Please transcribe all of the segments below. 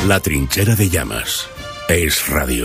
La trinchera de llamas. Es radio.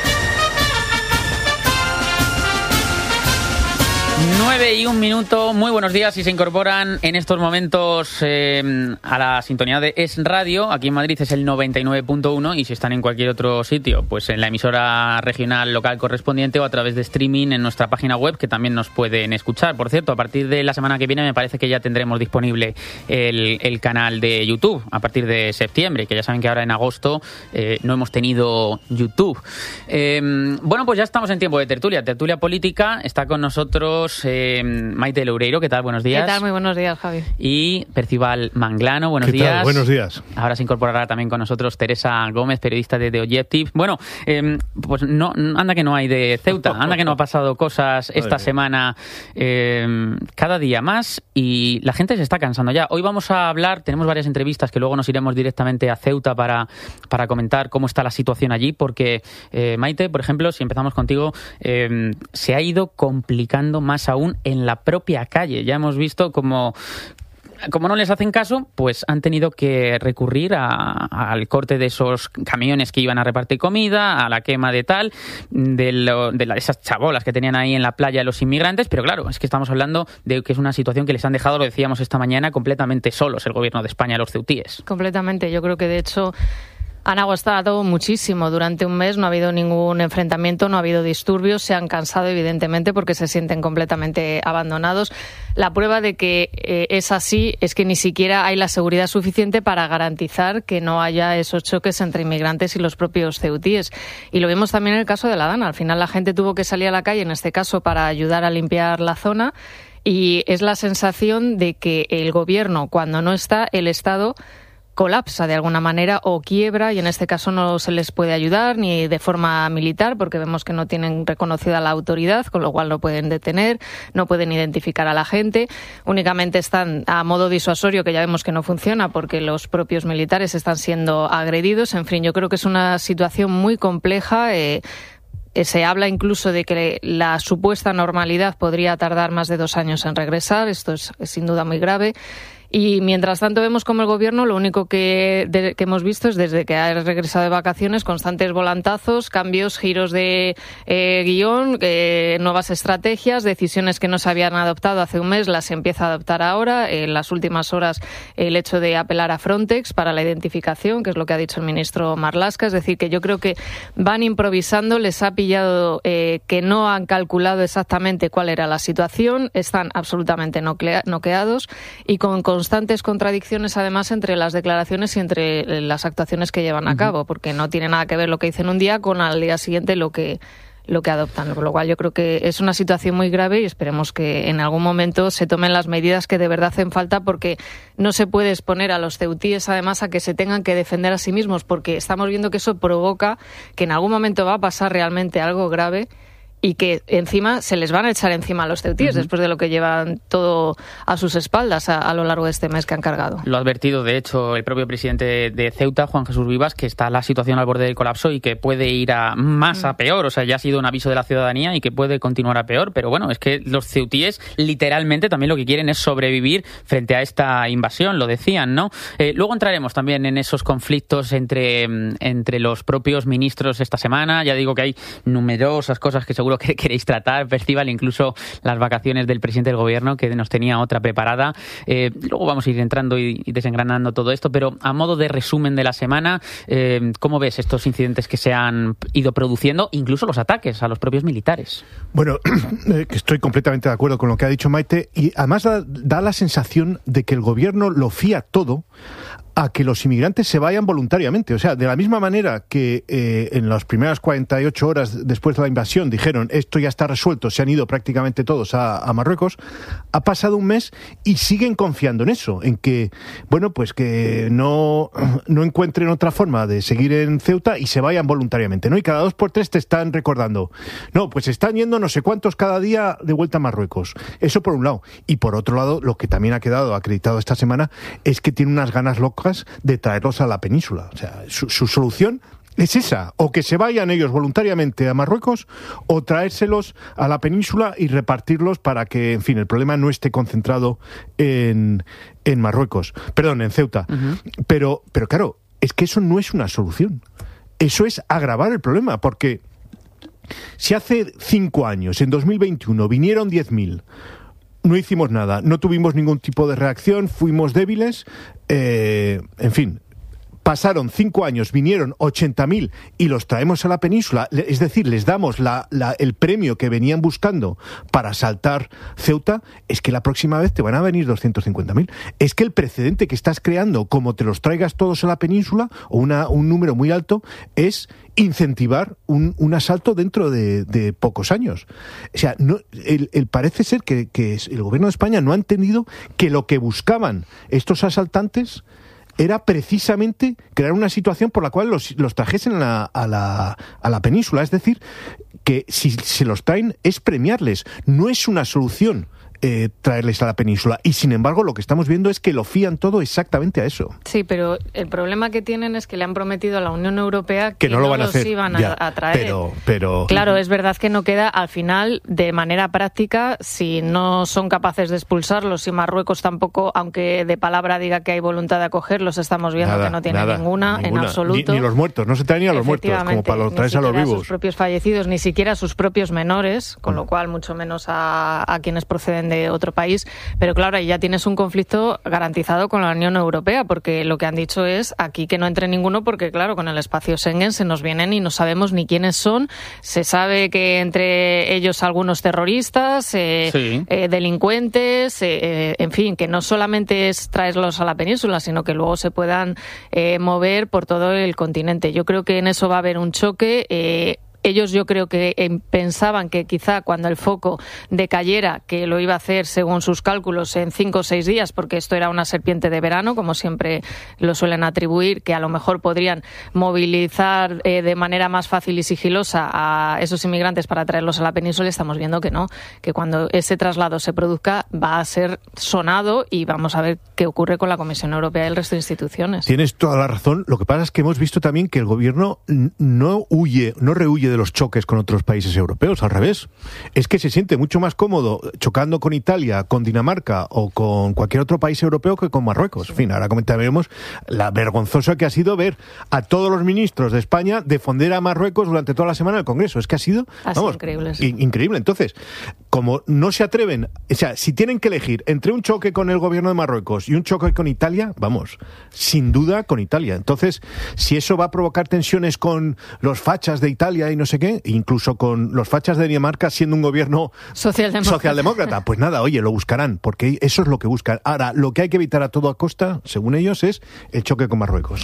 9:01. Muy buenos días. Si se incorporan en estos momentos a la sintonía de Es Radio, aquí en Madrid es el 99.1, y si están en cualquier otro sitio, pues en la emisora regional local correspondiente o a través de streaming en nuestra página web, que también nos pueden escuchar. Por cierto, a partir de la semana que viene me parece que ya tendremos disponible el canal de YouTube, a partir de septiembre, que ya saben que ahora en agosto no hemos tenido YouTube. Bueno, pues ya estamos en tiempo de tertulia política. Está con nosotros Maite Loureiro. ¿Qué tal? Buenos días. ¿Qué tal? Muy buenos días, Javi. Y Percival Manglano. Buenos días. ¿Qué tal? Buenos días. Ahora se incorporará también con nosotros Teresa Gómez, periodista de The Objective. Bueno, pues no, anda que no hay de Ceuta, anda que no ha pasado cosas esta semana, cada día más, y la gente se está cansando ya. Hoy vamos a hablar, tenemos varias entrevistas que luego nos iremos directamente a Ceuta para comentar cómo está la situación allí, porque Maite, por ejemplo, si empezamos contigo, se ha ido complicando más aún en la propia calle. Ya hemos visto como no les hacen caso, pues han tenido que recurrir al corte de esos camiones que iban a repartir comida, a la quema de esas chabolas que tenían ahí en la playa los inmigrantes. Pero claro, es que estamos hablando de que es una situación que les han dejado, lo decíamos esta mañana, completamente solos el gobierno de España, los ceutíes. Completamente. Yo creo que de hecho han aguantado muchísimo durante un mes, no ha habido ningún enfrentamiento, no ha habido disturbios, se han cansado evidentemente porque se sienten completamente abandonados. La prueba de que es así es que ni siquiera hay la seguridad suficiente para garantizar que no haya esos choques entre inmigrantes y los propios ceutíes. Y lo vimos también en el caso de la Dana. Al final la gente tuvo que salir a la calle, en este caso para ayudar a limpiar la zona, y es la sensación de que el gobierno, cuando no está, el Estado colapsa de alguna manera o quiebra, y en este caso no se les puede ayudar ni de forma militar porque vemos que no tienen reconocida la autoridad, con lo cual no pueden detener, no pueden identificar a la gente, únicamente están a modo disuasorio, que ya vemos que no funciona porque los propios militares están siendo agredidos. En fin, yo creo que es una situación muy compleja. Se habla incluso de que la supuesta normalidad podría tardar más de 2 años en regresar. Esto es sin duda muy grave. Y mientras tanto vemos como el gobierno, lo único que hemos visto es, desde que ha regresado de vacaciones, constantes volantazos, cambios, giros de guión, nuevas estrategias, decisiones que no se habían adoptado hace un mes las empieza a adoptar ahora. En las últimas horas, el hecho de apelar a Frontex para la identificación, que es lo que ha dicho el ministro Marlaska. Es decir, que yo creo que van improvisando, les ha pillado que no han calculado exactamente cuál era la situación, están absolutamente noqueados y con constantes contradicciones además entre las declaraciones y entre las actuaciones que llevan a cabo, porque no tiene nada que ver lo que dicen un día con al día siguiente lo que adoptan, con lo cual yo creo que es una situación muy grave y esperemos que en algún momento se tomen las medidas que de verdad hacen falta, porque no se puede exponer a los ceutíes además a que se tengan que defender a sí mismos, porque estamos viendo que eso provoca que en algún momento va a pasar realmente algo grave y que encima se les van a echar encima a los ceutíes después de lo que llevan todo a sus espaldas a lo largo de este mes que han cargado. Lo ha advertido, de hecho, el propio presidente de Ceuta, Juan Jesús Vivas, que está la situación al borde del colapso y que puede ir a peor. O sea, ya ha sido un aviso de la ciudadanía y que puede continuar a peor. Pero bueno, es que los ceutíes literalmente también lo que quieren es sobrevivir frente a esta invasión, lo decían, ¿no? Luego entraremos también en esos conflictos entre los propios ministros esta semana. Ya digo que hay numerosas cosas que seguro que queréis tratar, Percival, incluso las vacaciones del presidente del gobierno, que nos tenía otra preparada. Luego vamos a ir entrando y desengranando todo esto, pero a modo de resumen de la semana, ¿cómo ves estos incidentes que se han ido produciendo, incluso los ataques a los propios militares? Bueno, estoy completamente de acuerdo con lo que ha dicho Maite, y además da la sensación de que el gobierno lo fía todo a que los inmigrantes se vayan voluntariamente. O sea, de la misma manera que en las primeras 48 horas después de la invasión dijeron esto ya está resuelto, se han ido prácticamente todos a Marruecos, ha pasado un mes y siguen confiando en eso, en que, bueno, pues que no encuentren otra forma de seguir en Ceuta y se vayan voluntariamente, ¿no? Y cada 2 por 3 te están recordando, no, pues están yendo no sé cuántos cada día de vuelta a Marruecos. Eso por un lado. Y por otro lado, lo que también ha quedado acreditado esta semana es que tiene unas ganas locas de traerlos a la península. O sea, su solución es esa, o que se vayan ellos voluntariamente a Marruecos, o traérselos a la península y repartirlos para que, en fin, el problema no esté concentrado en Marruecos, perdón, en Ceuta. Pero claro, es que eso no es una solución. Eso es agravar el problema, porque si hace 5 años, en 2021, vinieron 10.000, no hicimos nada, no tuvimos ningún tipo de reacción, fuimos débiles, en fin, pasaron 5 años, vinieron 80.000 y los traemos a la península, es decir, les damos el premio que venían buscando para asaltar Ceuta, es que la próxima vez te van a venir 250.000. Es que el precedente que estás creando, como te los traigas todos a la península, o un número muy alto, es incentivar un asalto dentro de pocos años. O sea, parece ser que el gobierno de España no ha entendido que lo que buscaban estos asaltantes era precisamente crear una situación por la cual los trajesen a la península. Es decir, que si se los traen es premiarles, no es una solución traerles a la península. Y sin embargo, lo que estamos viendo es que lo fían todo exactamente a eso. Sí, pero el problema que tienen es que le han prometido a la Unión Europea que no lo van a hacer. Iban a traer. Pero claro, es verdad que no queda al final, de manera práctica, si no son capaces de expulsarlos, y Marruecos tampoco, aunque de palabra diga que hay voluntad de acogerlos, estamos viendo que no tiene ninguna en absoluto. Ni los muertos, no se traen ni a los muertos, como para los traerse a los vivos. Ni sus propios fallecidos, ni siquiera a sus propios menores, con lo cual mucho menos a quienes proceden de otro país. Pero claro, ahí ya tienes un conflicto garantizado con la Unión Europea, porque lo que han dicho es aquí que no entre ninguno, porque claro, con el espacio Schengen se nos vienen y no sabemos ni quiénes son. Se sabe que entre ellos algunos terroristas, delincuentes, en fin, que no solamente es traerlos a la península, sino que luego se puedan mover por todo el continente. Yo creo que en eso va a haber un choque. Ellos yo creo que pensaban que quizá cuando el foco decayera, que lo iba a hacer según sus cálculos en 5 o 6 días, porque esto era una serpiente de verano, como siempre lo suelen atribuir, que a lo mejor podrían movilizar de manera más fácil y sigilosa a esos inmigrantes para traerlos a la península. Estamos viendo que no, que cuando ese traslado se produzca va a ser sonado y vamos a ver qué ocurre con la Comisión Europea y el resto de instituciones. Tienes toda la razón. Lo que pasa es que hemos visto también que el gobierno no rehuye de los choques con otros países europeos, al revés. Es que se siente mucho más cómodo chocando con Italia, con Dinamarca o con cualquier otro país europeo que con Marruecos. En fin, ahora comentaremos la vergonzosa que ha sido ver a todos los ministros de España defender a Marruecos durante toda la semana en el Congreso. Es que ha sido increíble. Sí. Increíble. Entonces, como no se atreven, o sea, si tienen que elegir entre un choque con el gobierno de Marruecos y un choque con Italia, vamos, sin duda con Italia. Entonces, si eso va a provocar tensiones con los fachas de Italia y no sé qué, incluso con los fachas de Dinamarca siendo un gobierno socialdemócrata, pues nada, oye, lo buscarán, porque eso es lo que buscan. Ahora, lo que hay que evitar a toda costa, según ellos, es el choque con Marruecos.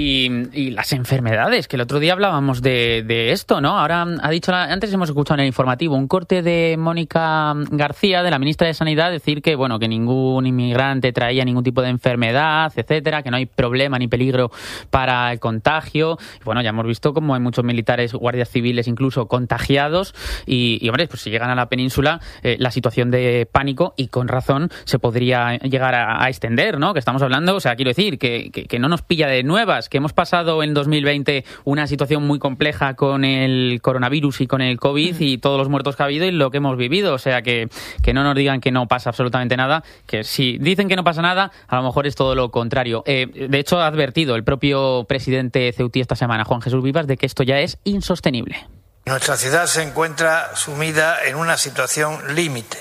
Y las enfermedades, que el otro día hablábamos de esto, ¿no? Ahora ha dicho, antes hemos escuchado en el informativo un corte de Mónica García, de la ministra de Sanidad, decir que, bueno, que ningún inmigrante traía ningún tipo de enfermedad, etcétera, que no hay problema ni peligro para el contagio. Bueno, ya hemos visto cómo hay muchos militares, guardias civiles incluso contagiados y hombre, pues si llegan a la península la situación de pánico, y con razón, se podría llegar a extender, ¿no? Que estamos hablando, o sea, quiero decir que no nos pilla de nuevas, que hemos pasado en 2020 una situación muy compleja con el coronavirus y con el COVID y todos los muertos que ha habido y lo que hemos vivido, o sea, que no nos digan que no pasa absolutamente nada, que si dicen que no pasa nada, a lo mejor es todo lo contrario. De hecho, ha advertido el propio presidente ceutí esta semana, Juan Jesús Vivas, de que esto ya es insostenible. Nuestra ciudad se encuentra sumida en una situación límite,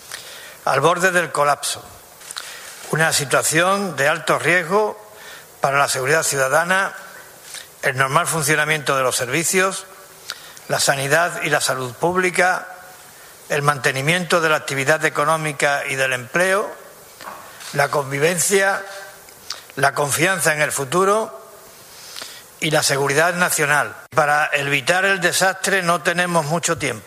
al borde del colapso, una situación de alto riesgo para la seguridad ciudadana, el normal funcionamiento de los servicios, la sanidad y la salud pública, el mantenimiento de la actividad económica y del empleo, la convivencia, la confianza en el futuro y la seguridad nacional. Para evitar el desastre no tenemos mucho tiempo.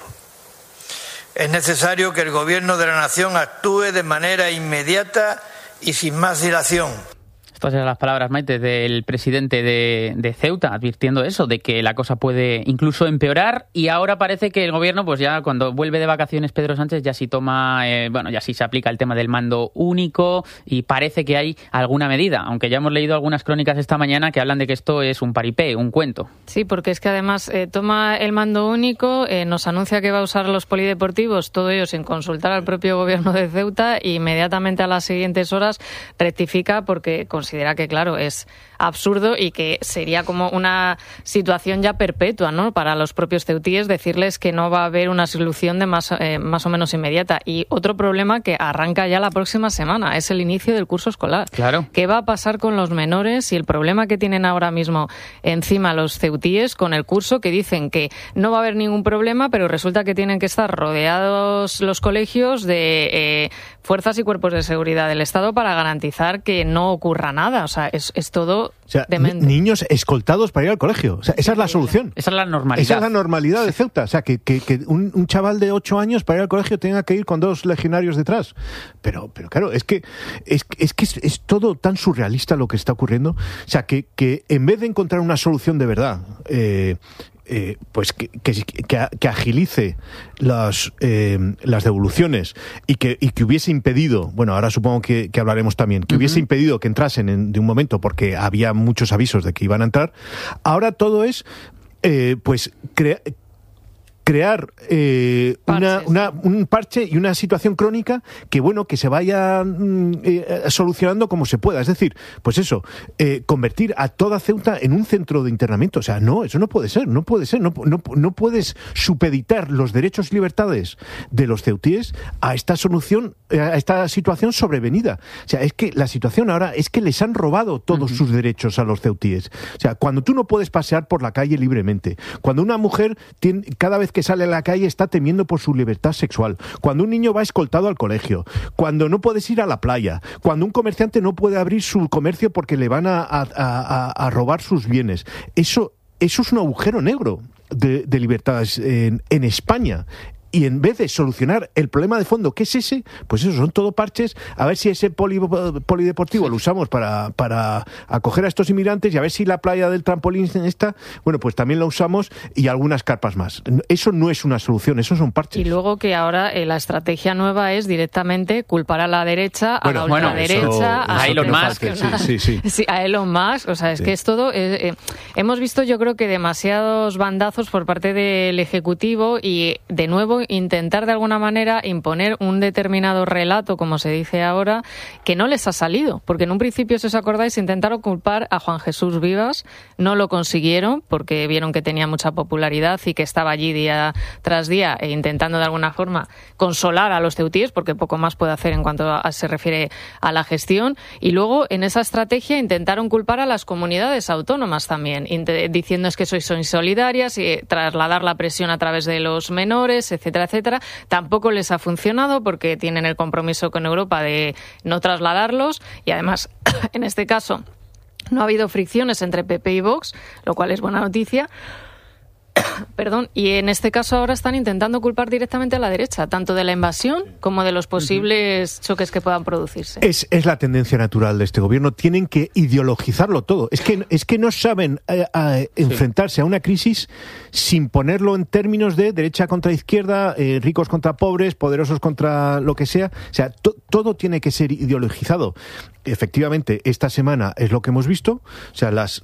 Es necesario que el Gobierno de la Nación actúe de manera inmediata y sin más dilación. Estas eran las palabras, Maite, del presidente de Ceuta, advirtiendo eso, de que la cosa puede incluso empeorar, y ahora parece que el gobierno, pues ya cuando vuelve de vacaciones Pedro Sánchez, ya sí toma, ya sí se aplica el tema del mando único, y parece que hay alguna medida, aunque ya hemos leído algunas crónicas esta mañana que hablan de que esto es un paripé, un cuento. Sí, porque es que además toma el mando único, nos anuncia que va a usar los polideportivos, todo ello sin consultar al propio gobierno de Ceuta, e inmediatamente a las siguientes horas rectifica porque considera que, claro, es absurdo y que sería como una situación ya perpetua, ¿no?, para los propios ceutíes, decirles que no va a haber una solución de más o menos inmediata. Y otro problema que arranca ya la próxima semana es el inicio del curso escolar. Claro. ¿Qué va a pasar con los menores y el problema que tienen ahora mismo encima los ceutíes con el curso, que dicen que no va a haber ningún problema, pero resulta que tienen que estar rodeados los colegios de fuerzas y cuerpos de seguridad del Estado para garantizar que no ocurra nada? O sea, es todo demente. Niños escoltados para ir al colegio. O sea, esa es la solución. Esa es la normalidad. Esa es la normalidad de Ceuta. O sea, que un chaval de 8 años para ir al colegio tenga que ir con 2 legionarios detrás. Pero claro, es todo tan surrealista lo que está ocurriendo. O sea, que en vez de encontrar una solución de verdad, pues que agilice las devoluciones y que hubiese impedido, bueno, ahora supongo que hablaremos también, que hubiese impedido que entrasen de un momento porque había muchos avisos de que iban a entrar. Ahora todo es pues crear un parche y una situación crónica que, bueno, que se vaya solucionando como se pueda. Es decir, pues eso, convertir a toda Ceuta en un centro de internamiento. O sea, no, eso no puede ser. No puedes supeditar los derechos y libertades de los ceutíes a esta solución, a esta situación sobrevenida. O sea, es que la situación ahora es que les han robado todos sus derechos a los ceutíes. O sea, cuando tú no puedes pasear por la calle libremente, cuando una mujer cada vez que sale a la calle está temiendo por su libertad sexual, cuando un niño va escoltado al colegio, cuando no puedes ir a la playa, cuando un comerciante no puede abrir su comercio porque le van a robar sus bienes. Eso es un agujero negro de libertades en España. Y en vez de solucionar el problema de fondo, que es ese, pues eso, son todo parches, a ver si ese polideportivo lo usamos para acoger a estos inmigrantes, y a ver si la playa del trampolín esta, bueno, pues también lo usamos, y algunas carpas más. Eso no es una solución, eso son parches. Y luego que ahora la estrategia nueva es directamente culpar a la derecha, a la ultraderecha, a Elon Musk. Sí, a Elon Musk. O sea, es que es todo... hemos visto, yo creo que demasiados bandazos por parte del Ejecutivo, y de nuevo intentar de alguna manera imponer un determinado relato, como se dice ahora, que no les ha salido, porque en un principio, si os acordáis, intentaron culpar a Juan Jesús Vivas, no lo consiguieron porque vieron que tenía mucha popularidad y que estaba allí día tras día intentando de alguna forma consolar a los ceutíes, porque poco más puede hacer en cuanto se refiere a la gestión. Y luego en esa estrategia intentaron culpar a las comunidades autónomas también, diciendo es que sois insolidarias, y trasladar la presión a través de los menores, etcétera, etcétera. Tampoco les ha funcionado porque tienen el compromiso con Europa de no trasladarlos, y además, en este caso, no ha habido fricciones entre PP y Vox, lo cual es buena noticia. Perdón, y en este caso ahora están intentando culpar directamente a la derecha, tanto de la invasión como de los posibles choques que puedan producirse. Es la tendencia natural de este gobierno. Tienen que ideologizarlo todo. Es que no saben enfrentarse a una crisis sin ponerlo en términos de derecha contra izquierda, ricos contra pobres, poderosos contra lo que sea. O sea, todo tiene que ser ideologizado. Efectivamente, esta semana es lo que hemos visto. O sea, las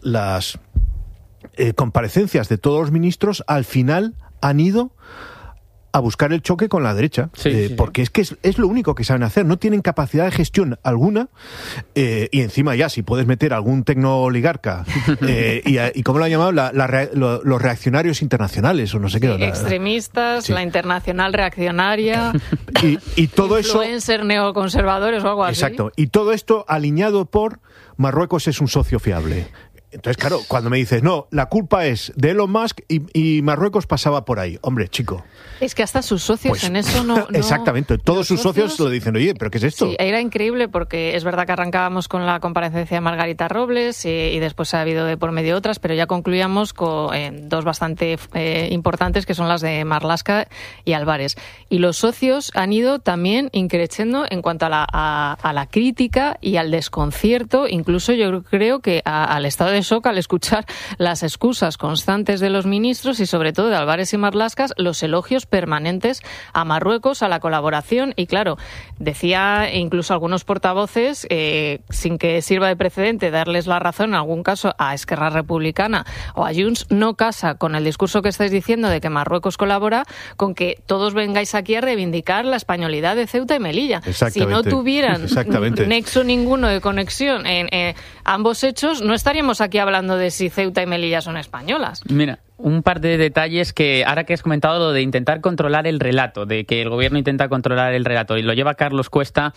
comparecencias de todos los ministros al final han ido a buscar el choque con la derecha, porque es que es lo único que saben hacer. No tienen capacidad de gestión alguna, y encima ya si puedes meter algún tecnooligarca y ¿cómo lo han llamado? Los reaccionarios internacionales o no sé qué. Extremistas, la internacional reaccionaria, y todo eso... Influencer neoconservadores o algo así. Exacto, y todo esto alineado por Marruecos es un socio fiable. Entonces, claro, cuando me dices, no, la culpa es de Elon Musk y Marruecos pasaba por ahí. Hombre, chico. Es que hasta sus socios pues, en eso no... Exactamente, todos sus socios lo dicen, oye, ¿pero qué es esto? Sí, era increíble porque es verdad que arrancábamos con la comparecencia de Margarita Robles y después ha habido de por medio otras, pero ya concluíamos con dos bastante importantes, que son las de Marlaska y Álvarez. Y los socios han ido también increciendo en cuanto a la crítica y al desconcierto, incluso yo creo que al estado de shock al escuchar las excusas constantes de los ministros y sobre todo de Álvarez y Marlaska, los elogios permanentes a Marruecos, a la colaboración y claro, decía incluso algunos portavoces, sin que sirva de precedente darles la razón en algún caso a Esquerra Republicana o a Junts, no casa con el discurso que estáis diciendo de que Marruecos colabora con que todos vengáis aquí a reivindicar la españolidad de Ceuta y Melilla. Si no tuvieran nexo ninguno de conexión en ambos hechos, no estaríamos aquí hablando de si Ceuta y Melilla son españolas. Mira, un par de detalles que ahora que has comentado lo de intentar controlar el relato, de que el gobierno intenta controlar el relato, y lo lleva Carlos Cuesta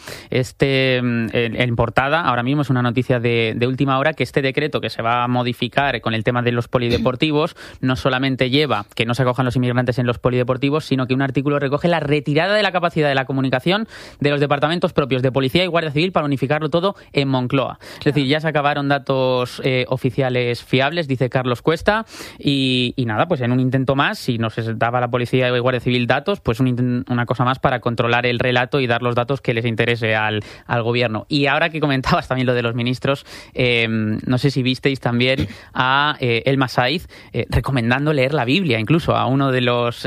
en portada, ahora mismo es una noticia de última hora, que este decreto que se va a modificar con el tema de los polideportivos no solamente lleva que no se acojan los inmigrantes en los polideportivos, sino que un artículo recoge la retirada de la capacidad de la comunicación de los departamentos propios de Policía y Guardia Civil para unificarlo todo en Moncloa. Es decir, ya se acabaron datos oficiales fiables, dice Carlos Cuesta, y nada, pues en un intento más, si nos daba la Policía y Guardia Civil datos, pues una cosa más para controlar el relato y dar los datos que les interese al gobierno. Y ahora que comentabas también lo de los ministros, no sé si visteis también a Elma Saiz recomendando leer la Biblia, incluso a uno de los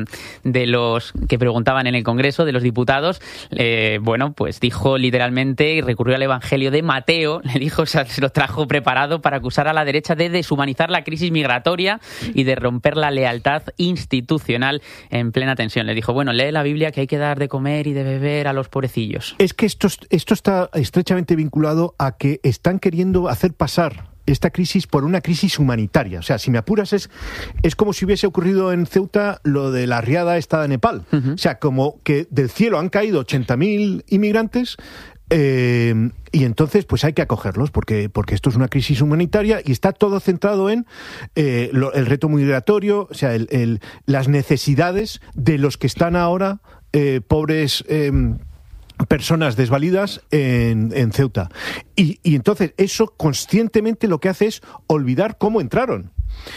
que preguntaban en el Congreso, de los diputados, pues dijo literalmente, y recurrió al Evangelio de Mateo, le dijo, o sea, se lo trajo preparado para acusar a la derecha de deshumanizar la crisis migratoria y de romper la lealtad institucional en plena tensión. Le dijo, bueno, lee la Biblia que hay que dar de comer y de beber a los pobrecillos. Es que esto está estrechamente vinculado a que están queriendo hacer pasar esta crisis por una crisis humanitaria. O sea, si me apuras, es como si hubiese ocurrido en Ceuta lo de la riada esta de Nepal. Uh-huh. O sea, como que del cielo han caído 80.000 inmigrantes, y entonces pues hay que acogerlos porque esto es una crisis humanitaria y está todo centrado en el reto migratorio, o sea, las necesidades de los que están ahora pobres personas desvalidas en Ceuta. Y entonces eso conscientemente lo que hace es olvidar cómo entraron.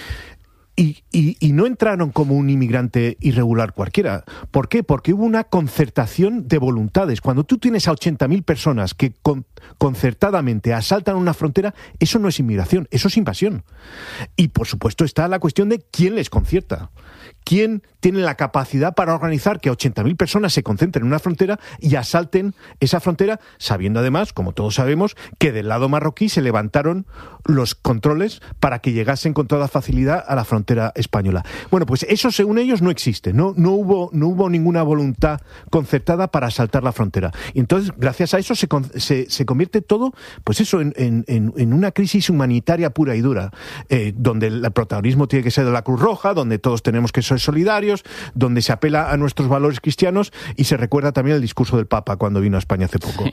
Y no entraron como un inmigrante irregular cualquiera. ¿Por qué? Porque hubo una concertación de voluntades. Cuando tú tienes a 80.000 personas que concertadamente asaltan una frontera, eso no es inmigración, eso es invasión. Y por supuesto está la cuestión de quién les concierta. ¿Quién tiene la capacidad para organizar que 80.000 personas se concentren en una frontera y asalten esa frontera, sabiendo además, como todos sabemos, que del lado marroquí se levantaron los controles para que llegasen con toda facilidad a la frontera española? Bueno, pues eso según ellos no existe, no hubo ninguna voluntad concertada para asaltar la frontera. Y entonces, gracias a eso se convierte todo, pues eso, en una crisis humanitaria pura y dura, donde el protagonismo tiene que ser de la Cruz Roja, donde todos tenemos que ser solidarios, donde se apela a nuestros valores cristianos y se recuerda también el discurso del Papa cuando vino a España hace poco.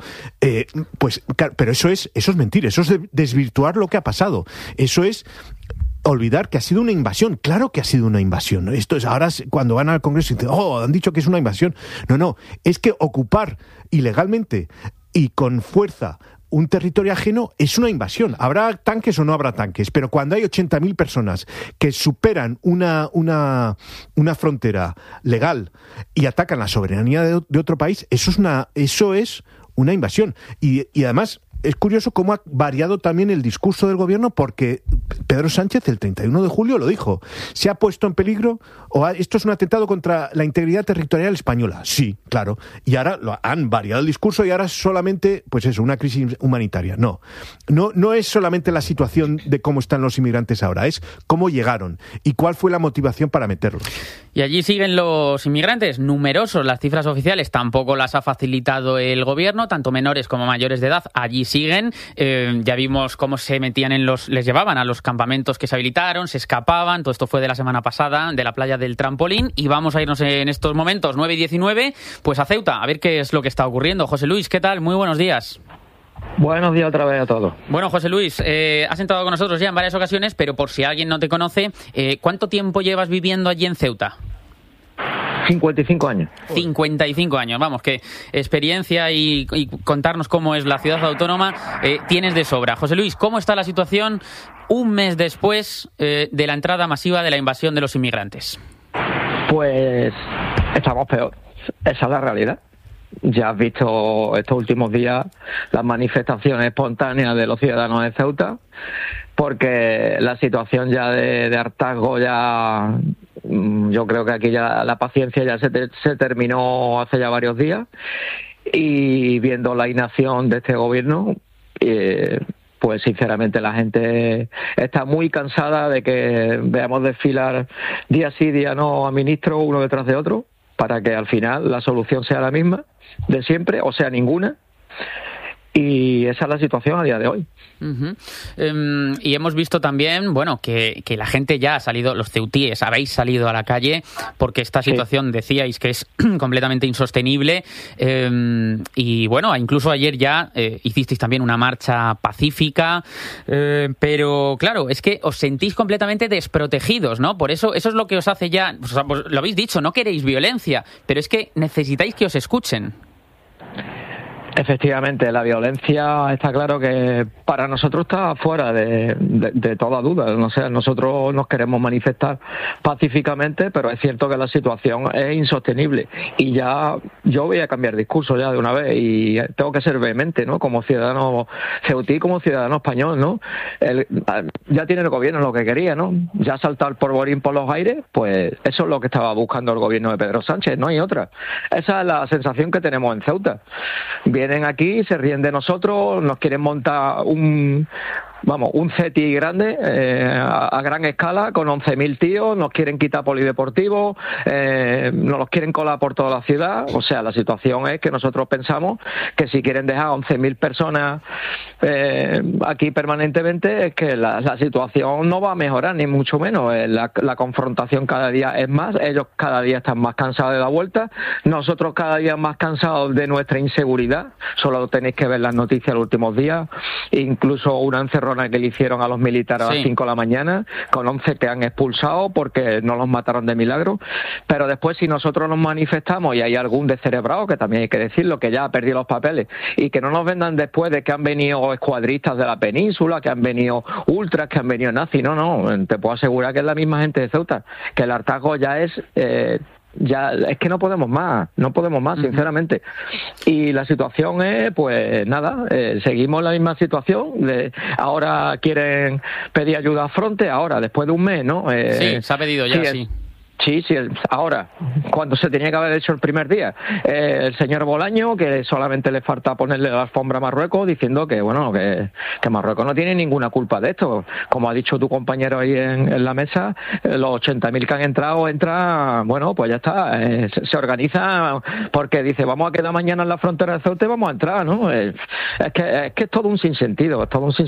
Pero eso es mentir, eso es desvirtuar lo que ha pasado. Eso es olvidar que ha sido una invasión. Claro que ha sido una invasión. Esto es ahora cuando van al Congreso y dicen, han dicho que es una invasión. No, es que ocupar ilegalmente y con fuerza un territorio ajeno es una invasión. Habrá tanques o no habrá tanques, pero cuando hay 80.000 personas que superan una frontera legal y atacan la soberanía de otro país, eso es una invasión. Y además es curioso cómo ha variado también el discurso del gobierno, porque Pedro Sánchez el 31 de julio lo dijo. ¿Se ha puesto en peligro? ¿Esto es un atentado contra la integridad territorial española? Sí, claro. Y ahora han variado el discurso y ahora es solamente, pues eso, una crisis humanitaria. No es solamente la situación de cómo están los inmigrantes ahora, es cómo llegaron y cuál fue la motivación para meterlos. Y allí siguen los inmigrantes, numerosos. Las cifras oficiales tampoco las ha facilitado el gobierno, tanto menores como mayores de edad. Allí siguen. Ya vimos cómo se metían les llevaban a los campamentos que se habilitaron, se escapaban. Todo esto fue de la semana pasada, de la playa del Trampolín. Y vamos a irnos en estos momentos, 9 y 19, pues a Ceuta, a ver qué es lo que está ocurriendo. José Luis, ¿qué tal? Muy buenos días. Buenos días otra vez a todos. Bueno, José Luis, has entrado con nosotros ya en varias ocasiones, pero por si alguien no te conoce, ¿cuánto tiempo llevas viviendo allí en Ceuta? 55 años. 55 años, vamos, que experiencia y contarnos cómo es la ciudad autónoma tienes de sobra. José Luis, ¿cómo está la situación un mes después de la entrada masiva de la invasión de los inmigrantes? Pues estamos peor, esa es la realidad. Ya has visto estos últimos días las manifestaciones espontáneas de los ciudadanos de Ceuta, porque la situación ya de hartazgo ya... Yo creo que aquí ya la paciencia ya se terminó hace ya varios días, y viendo la inacción de este gobierno, pues sinceramente la gente está muy cansada de que veamos desfilar día sí, día no a ministros uno detrás de otro, para que al final la solución sea la misma de siempre, o sea, ninguna. Y esa es la situación a día de hoy. Uh-huh. Y hemos visto también, bueno, que la gente ya ha salido, los ceutíes habéis salido a la calle porque esta situación, decíais, que es completamente insostenible. Y bueno, incluso ayer ya hicisteis también una marcha pacífica, pero claro, es que os sentís completamente desprotegidos, ¿no? Por eso es lo que os hace ya, pues lo habéis dicho, no queréis violencia, pero es que necesitáis que os escuchen. Efectivamente, la violencia está claro que para nosotros está fuera de toda duda. No sé, nosotros nos queremos manifestar pacíficamente, pero es cierto que la situación es insostenible. Y ya yo voy a cambiar discurso ya de una vez, y tengo que ser vehemente, ¿no? Como ciudadano ceutí, como ciudadano español, ¿no? Ya tiene el gobierno lo que quería, ¿no? Ya ha saltado el polvorín por los aires, pues eso es lo que estaba buscando el gobierno de Pedro Sánchez, no hay otra. Esa es la sensación que tenemos en Ceuta. Vienen aquí, se ríen de nosotros, nos quieren montar un CETI grande, a gran escala, con 11.000 tíos, nos quieren quitar polideportivos, nos los quieren colar por toda la ciudad. O sea, la situación es que nosotros pensamos que si quieren dejar 11.000 personas aquí permanentemente, es que la situación no va a mejorar, ni mucho menos. La confrontación cada día es más, ellos cada día están más cansados de dar vueltas, nosotros cada día más cansados de nuestra inseguridad. Solo tenéis que ver las noticias los últimos días, incluso una encerrona que le hicieron a los militares a las 5 de la mañana, con 11 que han expulsado porque no los mataron de milagro. Pero después, si nosotros nos manifestamos y hay algún descerebrado, que también hay que decirlo, que ya ha perdido los papeles, y que no nos vendan después de que han venido escuadristas de la península, que han venido ultras, que han venido nazis, no, te puedo asegurar que es la misma gente de Ceuta, que el hartazgo ya es... ya es que no podemos más, sinceramente. Y la situación es, pues nada, seguimos en la misma situación. Ahora quieren pedir ayuda a Fronte, ahora, después de un mes, ¿no? Sí, se ha pedido ya, sí. Sí, ahora, cuando se tenía que haber hecho el primer día. El señor Bolaño, que solamente le falta ponerle la alfombra a Marruecos, diciendo que, bueno, que Marruecos no tiene ninguna culpa de esto. Como ha dicho tu compañero ahí en la mesa, los 80.000 que han entrado, bueno, pues ya está. Se organiza porque dice, vamos a quedar mañana en la frontera de Ceuta y vamos a entrar, ¿no? Es que es todo un sinsentido,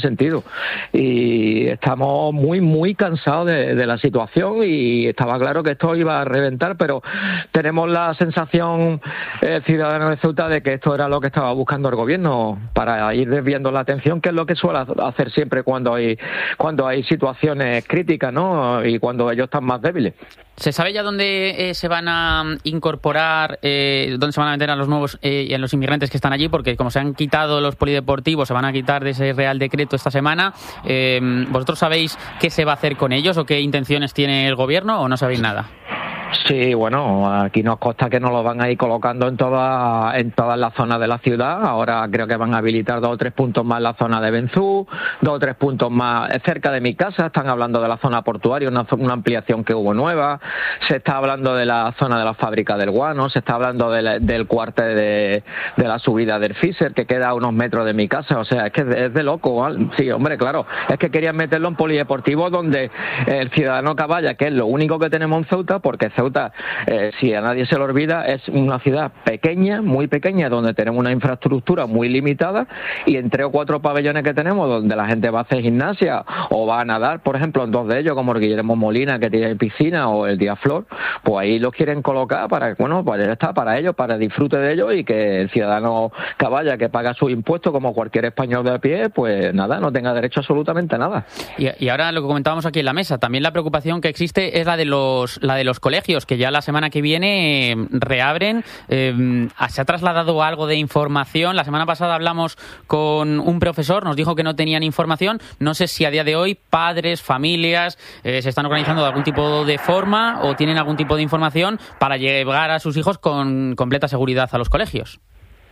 Y estamos muy, muy cansados de la situación, y estaba claro que esto iba a reventar, pero tenemos la sensación, ciudadanos de Ceuta, de que esto era lo que estaba buscando el gobierno para ir desviando la atención, que es lo que suele hacer siempre cuando hay situaciones críticas, ¿no? Y cuando ellos están más débiles. ¿Se sabe ya dónde se van a incorporar, dónde se van a meter a los nuevos y a los inmigrantes que están allí? Porque como se han quitado los polideportivos, se van a quitar de ese Real Decreto esta semana. ¿Vosotros sabéis qué se va a hacer con ellos o qué intenciones tiene el gobierno, o no sabéis nada? Sí, bueno, aquí nos consta que nos lo van a ir colocando en todas las zonas de la ciudad. Ahora creo que van a habilitar 2 o 3 puntos más en la zona de Benzú, 2 o 3 puntos más cerca de mi casa. Están hablando de la zona portuaria, una ampliación que hubo nueva. Se está hablando de la zona de la fábrica del guano, se está hablando del cuartel de la subida del Fisher, que queda a unos metros de mi casa. O sea, es que es de loco, ¿vale? Sí, hombre, claro. Es que querían meterlo en polideportivo, donde el ciudadano Caballa, que es lo único que tenemos en Ceuta, porque Ceuta, si a nadie se lo olvida, es una ciudad pequeña, muy pequeña, donde tenemos una infraestructura muy limitada, y en 3 o 4 pabellones que tenemos, donde la gente va a hacer gimnasia o va a nadar, por ejemplo, en 2 de ellos, como el Guillermo Molina, que tiene piscina, o el Díaz Flor, pues ahí los quieren colocar para, bueno, pues ya está, para ellos, para disfrute de ellos, y que el ciudadano Caballa, que paga sus impuestos como cualquier español de a pie, pues nada, no tenga derecho a absolutamente nada. Y ahora lo que comentábamos aquí en la mesa, también la preocupación que existe es la de los colegios, que ya la semana que viene reabren. ¿Se ha trasladado algo de información? La semana pasada hablamos con un profesor, nos dijo que no tenían información. No sé si a día de hoy padres, familias, se están organizando de algún tipo de forma o tienen algún tipo de información para llevar a sus hijos con completa seguridad a los colegios.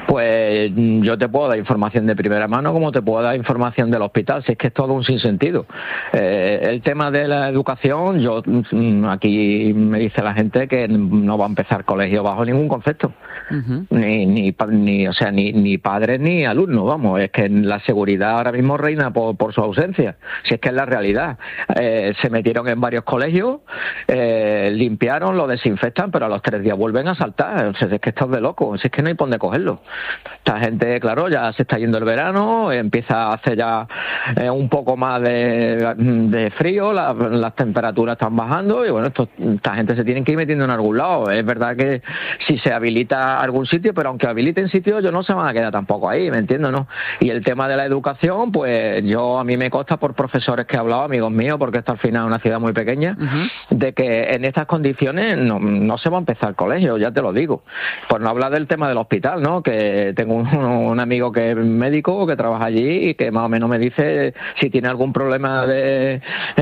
Pues yo te puedo dar información de primera mano como te puedo dar información del hospital, si es que es todo un sinsentido. El tema de la educación, yo aquí me dice la gente que no va a empezar colegio bajo ningún concepto. Uh-huh. Ni padres ni alumnos, vamos, es que la seguridad ahora mismo reina por su ausencia, si es que es la realidad. Se metieron en varios colegios, limpiaron, lo desinfectan, pero a los 3 días vuelven a saltar. O sea, es que estás de loco, si es que no hay por dónde cogerlo. Esta gente, claro, ya se está yendo el verano, empieza a hacer ya un poco más de frío, las temperaturas están bajando y bueno, esta gente se tiene que ir metiendo en algún lado. Es verdad que si se habilita algún sitio, pero aunque habiliten sitios, ellos no se van a quedar tampoco ahí, ¿me entiendes, no? Y el tema de la educación, pues a mí me consta por profesores que he hablado, amigos míos, porque esto al final es una ciudad muy pequeña, uh-huh, de que en estas condiciones no se va a empezar el colegio, ya te lo digo. Por no hablar del tema del hospital, ¿no? Que tengo un amigo que es médico, que trabaja allí y que más o menos me dice si tiene algún problema de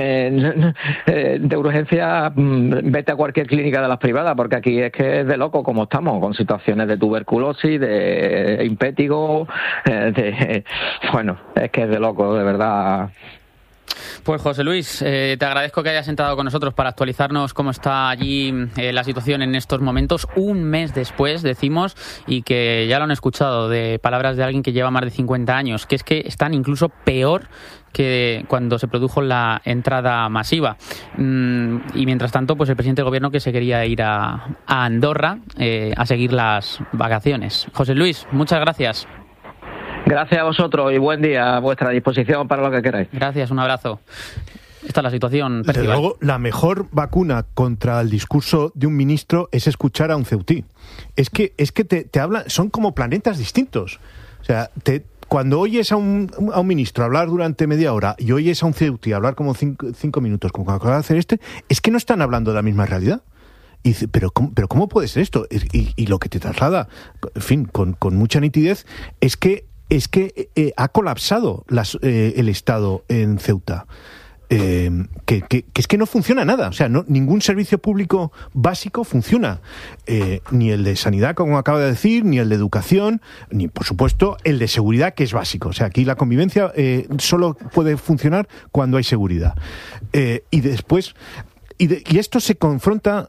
urgencia, vete a cualquier clínica de las privadas, porque aquí es que es de loco como estamos, con situaciones de tuberculosis, de impétigo, bueno, es que es de loco, de verdad. Pues José Luis, te agradezco que hayas entrado con nosotros para actualizarnos cómo está allí la situación en estos momentos, un mes después, decimos, y que ya lo han escuchado de palabras de alguien que lleva más de 50 años, que es que están incluso peor que cuando se produjo la entrada masiva. Y mientras tanto, pues el presidente del gobierno que se quería ir a Andorra a seguir las vacaciones. José Luis, muchas gracias. Gracias a vosotros y buen día a vuestra disposición para lo que queráis. Gracias, un abrazo. Esta es la situación. Desde luego, la mejor vacuna contra el discurso de un ministro es escuchar a un ceutí. Es que te hablan, son como planetas distintos. O sea, cuando oyes a un ministro hablar durante media hora y oyes a un ceutí hablar como 5 minutos, como acaba de hacer es que no están hablando de la misma realidad. Y dice, pero ¿cómo puede ser esto? Y lo que te traslada, en fin, con mucha nitidez, es que ha colapsado el Estado en Ceuta. Que es que no funciona nada. O sea, ningún servicio público básico funciona. Ni el de sanidad, como acaba de decir, ni el de educación, ni, por supuesto, el de seguridad, que es básico. O sea, aquí la convivencia solo puede funcionar cuando hay seguridad. Y después... Y esto se confronta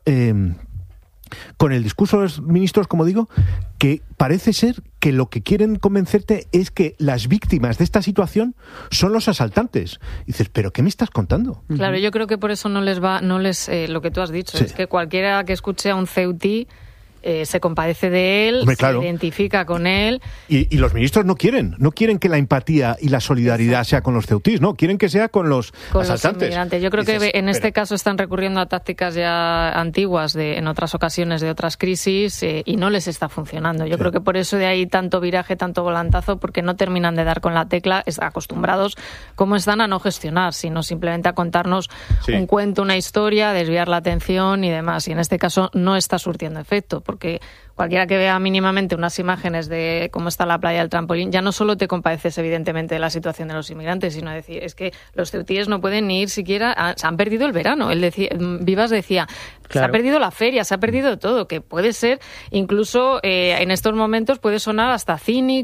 con el discurso de los ministros, como digo, que parece ser que lo que quieren convencerte es que las víctimas de esta situación son los asaltantes. Y dices, ¿pero qué me estás contando? Claro, yo creo que por eso no les lo que tú has dicho, sí. Es que cualquiera que escuche a un ceutí se compadece de él, hombre, claro, se identifica con él. Y los ministros no quieren que la empatía y la solidaridad sea con los ceutís, no, quieren que sea con los asaltantes. Los inmigrantes. Yo creo que en este caso están recurriendo a tácticas ya antiguas en otras ocasiones de otras crisis y no les está funcionando. Yo creo que por eso de ahí tanto viraje, tanto volantazo, porque no terminan de dar con la tecla, están acostumbrados como están a no gestionar, sino simplemente a contarnos un cuento, una historia, desviar la atención y demás. Y en este caso no está surtiendo efecto, porque cualquiera que vea mínimamente unas imágenes de cómo está la playa del Trampolín, ya no solo te compadeces evidentemente de la situación de los inmigrantes, sino decir, es que los ceutíes no pueden ni ir siquiera, se han perdido el verano. Él decía, Vivas decía, claro, se ha perdido la feria, se ha perdido todo, que puede ser, incluso en estos momentos puede sonar hasta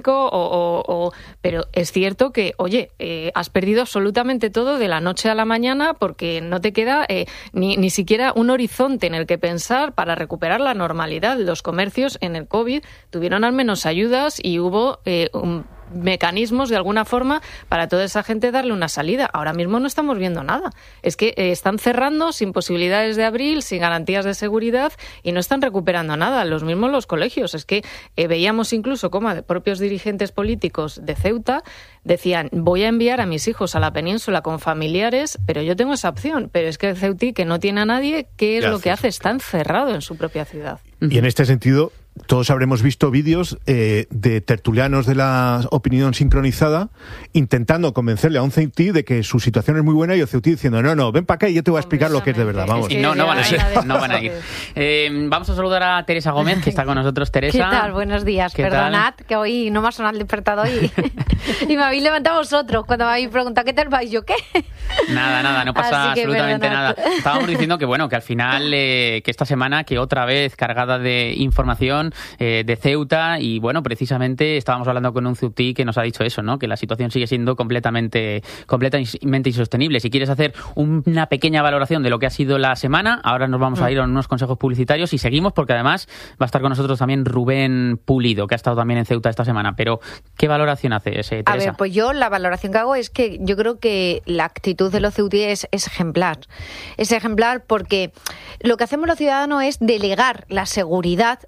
cínico, pero es cierto que, oye, has perdido absolutamente todo de la noche a la mañana porque no te queda ni siquiera un horizonte en el que pensar para recuperar la normalidad. Los comercios en el COVID tuvieron al menos ayudas y hubo mecanismos de alguna forma para toda esa gente darle una salida. Ahora mismo no estamos viendo nada. Es que están cerrando sin posibilidades de abrir, sin garantías de seguridad y no están recuperando nada. Los mismos los colegios. Es que veíamos incluso cómo propios dirigentes políticos de Ceuta decían, voy a enviar a mis hijos a la península con familiares, pero yo tengo esa opción. Pero es que el ceutí, que no tiene a nadie, ¿qué es lo que hace? Está encerrado en su propia ciudad. Y en este sentido, todos habremos visto vídeos de tertulianos de la opinión sincronizada intentando convencerle a un ceutí de que su situación es muy buena y el ceutí diciendo, no, ven para acá y yo te voy a explicar lo que es de verdad. Vamos. Y no van a ir. Vamos a saludar a Teresa Gómez, que está con nosotros. Teresa. ¿Qué tal? Buenos días. Perdonad que hoy no me ha sonado el despertador y me habéis levantado vosotros cuando me habéis preguntado ¿qué tal vais? Yo, ¿qué? Nada, no pasa absolutamente nada. Estábamos diciendo que bueno, que al final, que esta semana, que otra vez cargada de información de Ceuta, y bueno, precisamente estábamos hablando con un ceutí que nos ha dicho eso, ¿no? Que la situación sigue siendo completamente insostenible. Si quieres hacer una pequeña valoración de lo que ha sido la semana, ahora nos vamos a ir a unos consejos publicitarios y seguimos, porque además va a estar con nosotros también Rubén Pulido, que ha estado también en Ceuta esta semana. Pero, ¿qué valoración haces, Teresa? A ver, pues yo la valoración que hago es que yo creo que la actitud de los ceutíes es ejemplar. Es ejemplar porque lo que hacemos los ciudadanos es delegar la seguridad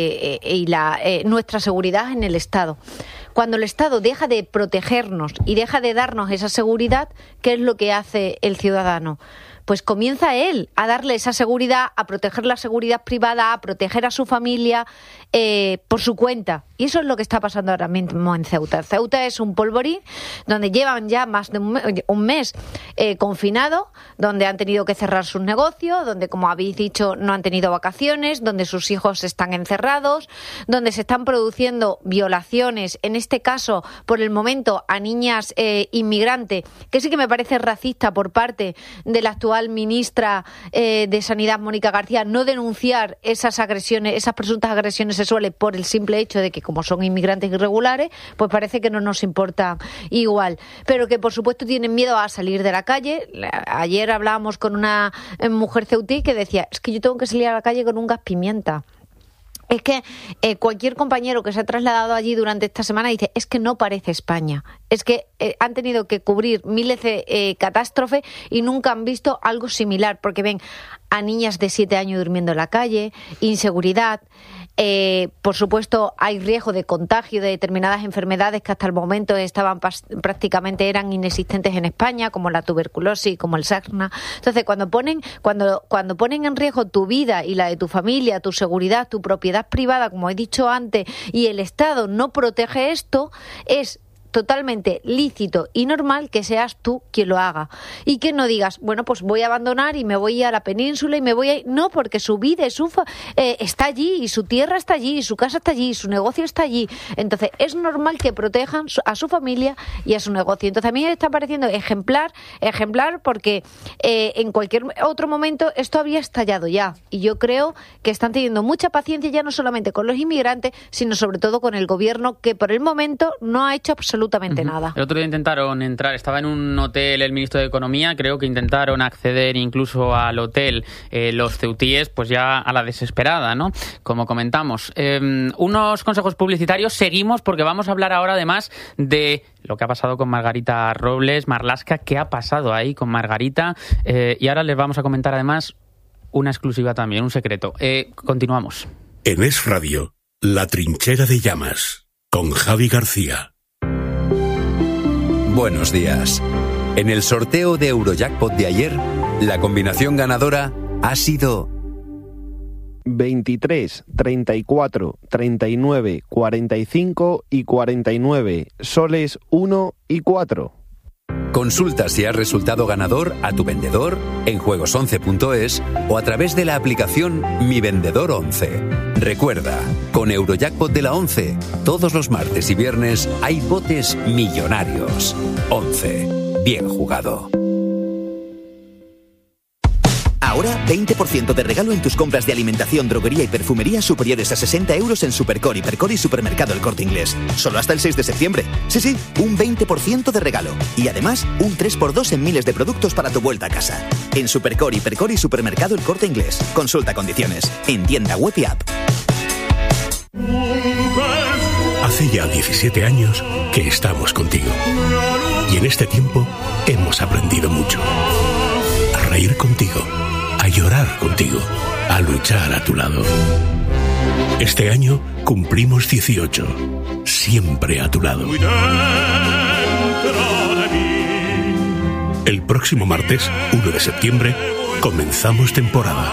nuestra seguridad en el Estado. Cuando el Estado deja de protegernos y deja de darnos esa seguridad, ¿qué es lo que hace el ciudadano? Pues comienza él a darle esa seguridad, a proteger la seguridad privada, a proteger a su familia por su cuenta. Y eso es lo que está pasando ahora mismo en Ceuta. Ceuta es un polvorín donde llevan ya más de un mes confinado, donde han tenido que cerrar sus negocios, donde, como habéis dicho, no han tenido vacaciones, donde sus hijos están encerrados, donde se están produciendo violaciones, en este caso, por el momento, a niñas inmigrantes, que sí que me parece racista por parte de la actual ministra de Sanidad, Mónica García, no denunciar esas agresiones, esas presuntas agresiones sexuales por el simple hecho de que, como son inmigrantes irregulares, pues parece que no nos importa igual. Pero que, por supuesto, tienen miedo a salir de la calle. Ayer hablábamos con una mujer ceutí que decía, es que yo tengo que salir a la calle con un gas pimienta. Es que cualquier compañero que se ha trasladado allí durante esta semana dice, es que no parece España. Es que han tenido que cubrir miles de catástrofes y nunca han visto algo similar, porque ven a niñas de 7 años durmiendo en la calle, inseguridad. Por supuesto, hay riesgo de contagio de determinadas enfermedades que hasta el momento prácticamente eran inexistentes en España, como la tuberculosis, como el sarna. Entonces, cuando ponen en riesgo tu vida y la de tu familia, tu seguridad, tu propiedad privada, como he dicho antes, y el Estado no protege esto, es totalmente lícito y normal que seas tú quien lo haga y que no digas, bueno, pues voy a abandonar y me voy a la península y me voy a ir. No, porque su vida está allí, y su tierra está allí, y su casa está allí, y su negocio está allí. Entonces es normal que protejan a su familia y a su negocio. Entonces a mí me está pareciendo ejemplar porque en cualquier otro momento esto había estallado ya, y yo creo que están teniendo mucha paciencia ya, no solamente con los inmigrantes, sino sobre todo con el gobierno, que por el momento no ha hecho absolutamente nada. El otro día intentaron entrar, estaba en un hotel el ministro de Economía, creo que intentaron acceder incluso al hotel los ceutíes, pues ya a la desesperada, ¿no? Como comentamos. Unos consejos publicitarios, seguimos porque vamos a hablar ahora además de lo que ha pasado con Margarita Robles, Marlaska, qué ha pasado ahí con Margarita, y ahora les vamos a comentar además una exclusiva también, un secreto. Continuamos. En Es Radio, La Trinchera de Llamas, con Javi García. Buenos días. En el sorteo de Eurojackpot de ayer, la combinación ganadora ha sido 23, 34, 39, 45 y 49, soles 1 y 4. Consulta si has resultado ganador a tu vendedor en juegos11.es o a través de la aplicación Mi Vendedor 11. Recuerda, con Eurojackpot de la 11, todos los martes y viernes hay botes millonarios. 11. Bien jugado. Ahora 20% de regalo en tus compras de alimentación, droguería y perfumería superiores a 60 euros en Supercore, Hipercore y Supermercado El Corte Inglés. Solo hasta el 6 de septiembre. Sí, un 20% de regalo. Y además, un 3x2 en miles de productos para tu vuelta a casa. En Supercore, Hipercore y Supermercado El Corte Inglés. Consulta condiciones. En tienda web y app. Hace ya 17 años que estamos contigo. Y en este tiempo hemos aprendido mucho. A reír contigo. A llorar contigo, a luchar a tu lado. Este año cumplimos 18, siempre a tu lado. El próximo martes, 1 de septiembre, comenzamos temporada.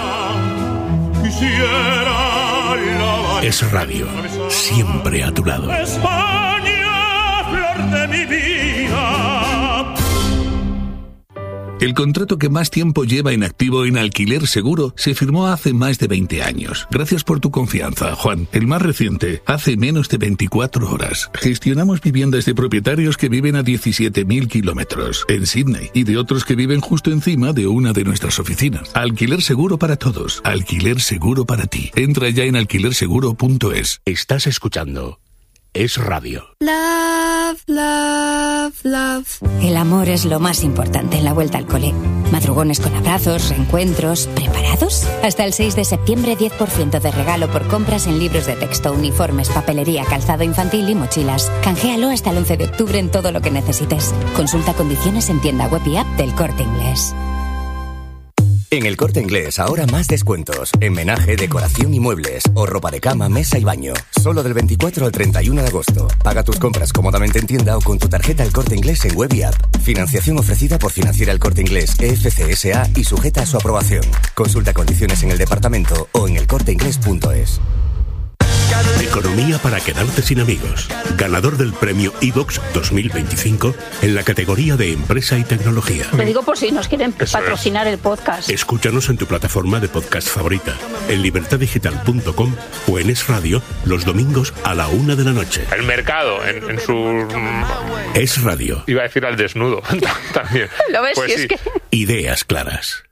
Es Radio, siempre a tu lado. España, flor de mi vida. El contrato que más tiempo lleva en activo en Alquiler Seguro se firmó hace más de 20 años. Gracias por tu confianza, Juan. El más reciente, hace menos de 24 horas. Gestionamos viviendas de propietarios que viven a 17.000 kilómetros en Sydney y de otros que viven justo encima de una de nuestras oficinas. Alquiler Seguro para todos. Alquiler Seguro para ti. Entra ya en alquilerseguro.es. Estás escuchando Es Radio. Love, love, love. El amor es lo más importante en la vuelta al cole. Madrugones con abrazos, reencuentros. ¿Preparados? Hasta el 6 de septiembre, 10% de regalo por compras en libros de texto, uniformes, papelería, calzado infantil y mochilas. Canjealo hasta el 11 de octubre en todo lo que necesites. Consulta condiciones en tienda web y app del Corte Inglés. En el Corte Inglés ahora más descuentos en menaje, decoración y muebles o ropa de cama, mesa y baño. Solo del 24 al 31 de agosto. Paga tus compras cómodamente en tienda o con tu tarjeta El Corte Inglés en web y app. Financiación ofrecida por Financiera El Corte Inglés EFC S.A. y sujeta a su aprobación. Consulta condiciones en el departamento o en elcorteinglés.es. Economía para quedarte sin amigos. Ganador del premio iVox 2025 en la categoría de Empresa y Tecnología. Lo digo por si nos quieren patrocinar el podcast. Escúchanos en tu plataforma de podcast favorita, en libertadigital.com o en Es Radio los domingos a la 1 de la noche. El mercado en su... Es Radio. Iba a decir al desnudo también. ¿Lo ves? Pues sí. Es que... Ideas claras.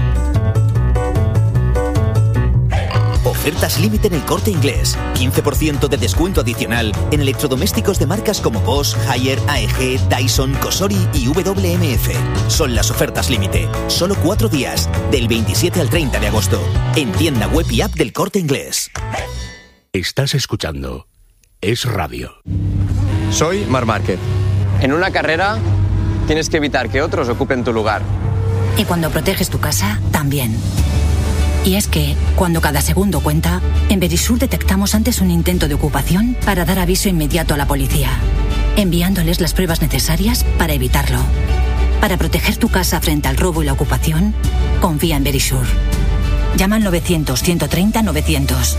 Ofertas límite en el Corte Inglés. 15% de descuento adicional en electrodomésticos de marcas como Bosch, Haier, AEG, Dyson, Cosori y WMF. Son las ofertas límite. Solo 4 días, del 27 al 30 de agosto. En tienda web y app del Corte Inglés. Estás escuchando Es Radio. Soy Marc Márquez. En una carrera tienes que evitar que otros ocupen tu lugar. Y cuando proteges tu casa, también. Y es que, cuando cada segundo cuenta, en Verisur detectamos antes un intento de ocupación para dar aviso inmediato a la policía, enviándoles las pruebas necesarias para evitarlo. Para proteger tu casa frente al robo y la ocupación, confía en Verisur. Llama al 900-130-900.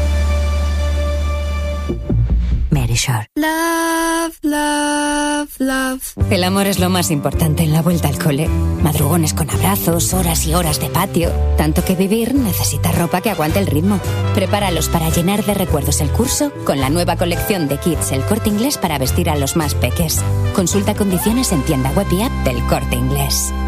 Verisur. Love, love, love. El amor es lo más importante en la vuelta al cole. Madrugones con abrazos, horas y horas de patio. Tanto que vivir necesita ropa que aguante el ritmo. Prepáralos para llenar de recuerdos el curso con la nueva colección de kits El Corte Inglés para vestir a los más peques. Consulta condiciones en tienda web y app del Corte Inglés.